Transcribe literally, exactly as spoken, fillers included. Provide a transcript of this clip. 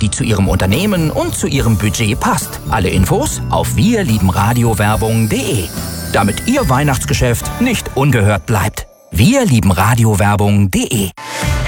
die zu Ihrem Unternehmen und zu Ihrem Budget passt. Alle Infos auf wirliebenradiowerbung punkt de. Damit Ihr Weihnachtsgeschäft nicht ungehört bleibt. wirliebenradiowerbung punkt de